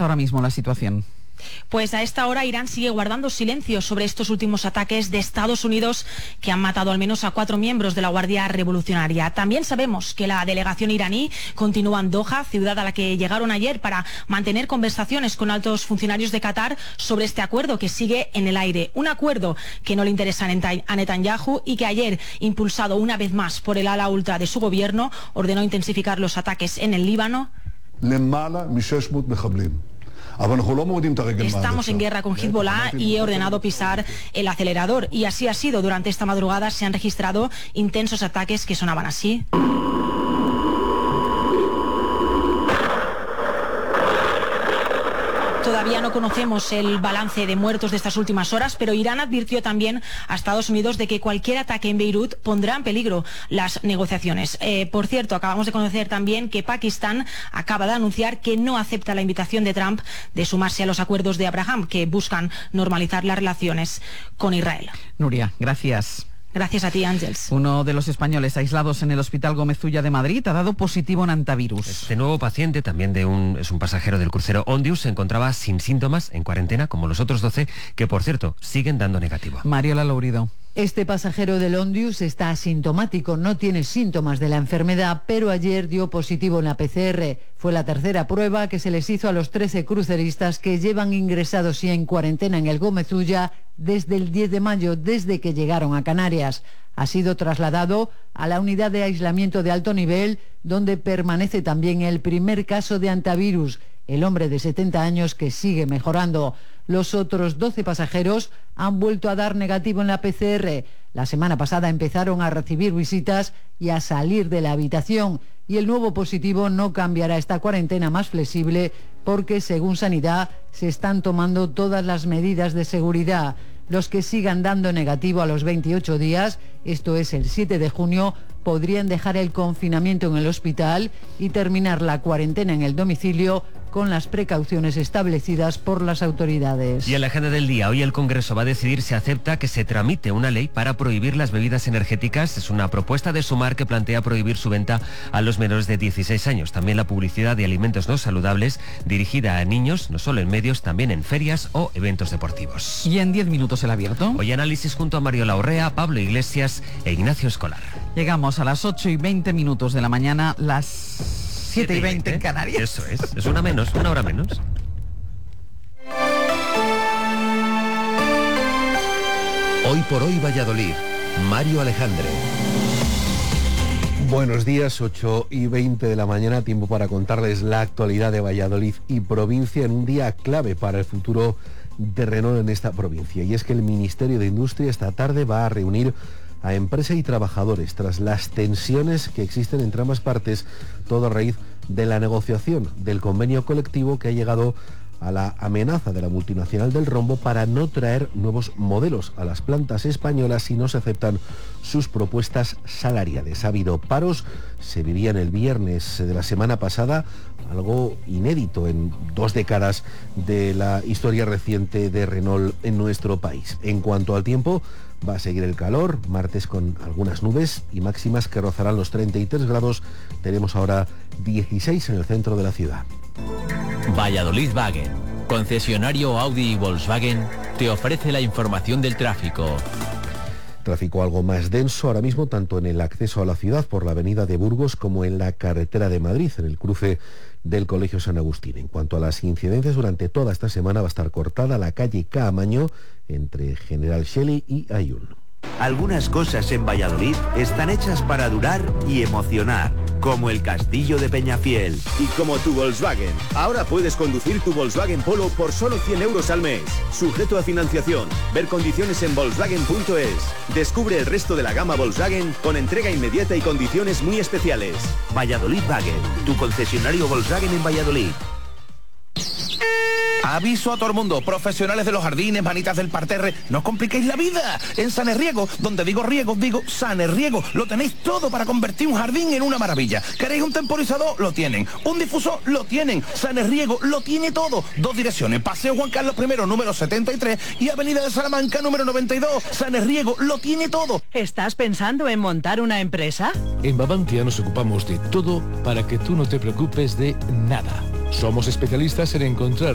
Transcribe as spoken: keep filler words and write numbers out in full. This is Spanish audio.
ahora mismo la situación? Pues a esta hora Irán sigue guardando silencio sobre estos últimos ataques de Estados Unidos que han matado al menos a cuatro miembros de la Guardia Revolucionaria. También sabemos que la delegación iraní continúa en Doha, ciudad a la que llegaron ayer para mantener conversaciones con altos funcionarios de Qatar sobre este acuerdo que sigue en el aire. Un acuerdo que no le interesa a Netanyahu y que ayer, impulsado una vez más por el ala ultra de su gobierno, ordenó intensificar los ataques en el Líbano. Estamos en guerra con Hezbollah y he ordenado pisar el acelerador. Y así ha sido. Durante esta madrugada se han registrado intensos ataques que sonaban así. Todavía no conocemos el balance de muertos de estas últimas horas, pero Irán advirtió también a Estados Unidos de que cualquier ataque en Beirut pondrá en peligro las negociaciones. Eh, por cierto, acabamos de conocer también que Pakistán acaba de anunciar que no acepta la invitación de Trump de sumarse a los acuerdos de Abraham, que buscan normalizar las relaciones con Israel. Nuria, gracias. Gracias a ti, Ángels. Uno de los españoles aislados en el Hospital Gómez Ulla de Madrid ha dado positivo en antivirus. Este nuevo paciente, también de un, es un pasajero del crucero Ondius, se encontraba sin síntomas, en cuarentena, como los otros doce, que por cierto, siguen dando negativo. Mariola Lourido. Este pasajero del Ondius está asintomático, no tiene síntomas de la enfermedad, pero ayer dio positivo en la P C R. Fue la tercera prueba que se les hizo a los trece cruceristas que llevan ingresados y en cuarentena en el Gómez Ulla desde el diez de mayo, desde que llegaron a Canarias. Ha sido trasladado a la unidad de aislamiento de alto nivel, donde permanece también el primer caso de antivirus, el hombre de setenta años que sigue mejorando. Los otros doce pasajeros han vuelto a dar negativo en la P C R. La semana pasada empezaron a recibir visitas y a salir de la habitación. Y el nuevo positivo no cambiará esta cuarentena más flexible porque, según Sanidad, se están tomando todas las medidas de seguridad. Los que sigan dando negativo a los veintiocho días, esto es el siete de junio, podrían dejar el confinamiento en el hospital y terminar la cuarentena en el domicilio con las precauciones establecidas por las autoridades. Y en la agenda del día, hoy el Congreso va a decidir si acepta que se tramite una ley para prohibir las bebidas energéticas. Es una propuesta de Sumar que plantea prohibir su venta a los menores de dieciséis años. También la publicidad de alimentos no saludables dirigida a niños, no solo en medios, también en ferias o eventos deportivos. Y en diez minutos el abierto. Hoy análisis junto a Mariola Urrea, Pablo Iglesias e Ignacio Escolar. Llegamos a las ocho y veinte minutos de la mañana, las siete y veinte en Canarias. Eso es, es una menos, una hora menos. Hoy por hoy Valladolid, Mario Alejandre. Buenos días, ocho y veinte de la mañana, tiempo para contarles la actualidad de Valladolid y provincia en un día clave para el futuro de Renault en esta provincia. Y es que el Ministerio de Industria esta tarde va a reunir a empresa y trabajadores tras las tensiones que existen entre ambas partes, todo a raíz de la negociación del convenio colectivo que ha llegado a la amenaza de la multinacional del rombo para no traer nuevos modelos a las plantas españolas si no se aceptan sus propuestas salariales. Ha habido paros, se vivían el viernes de la semana pasada, algo inédito en dos décadas de la historia reciente de Renault en nuestro país. En cuanto al tiempo, va a seguir el calor, martes con algunas nubes y máximas que rozarán los treinta y tres grados. Tenemos ahora dieciséis en el centro de la ciudad. Valladolid Wagen, concesionario Audi y Volkswagen, te ofrece la información del tráfico. Tráfico algo más denso ahora mismo, tanto en el acceso a la ciudad por la avenida de Burgos como en la carretera de Madrid, en el cruce del Colegio San Agustín. En cuanto a las incidencias, durante toda esta semana va a estar cortada la calle Caamaño entre General Shelley y Ayun. Algunas cosas en Valladolid están hechas para durar y emocionar, como el Castillo de Peñafiel. Y como tu Volkswagen. Ahora puedes conducir tu Volkswagen Polo por solo cien euros al mes. Sujeto a financiación. Ver condiciones en Volkswagen punto es. Descubre el resto de la gama Volkswagen con entrega inmediata y condiciones muy especiales. Valladolid Wagen, tu concesionario Volkswagen en Valladolid. Aviso a todo el mundo, profesionales de los jardines, manitas del parterre, no os compliquéis la vida. En Sanerriego, donde digo riego, digo Sanerriego, lo tenéis todo para convertir un jardín en una maravilla. ¿Queréis un temporizador? Lo tienen. ¿Un difusor? Lo tienen. Sanerriego lo tiene todo. Dos direcciones, Paseo Juan Carlos primero, número setenta y tres y Avenida de Salamanca, número noventa y dos. Sanerriego lo tiene todo. ¿Estás pensando en montar una empresa? En Babantia nos ocupamos de todo para que tú no te preocupes de nada. Somos especialistas en encontrar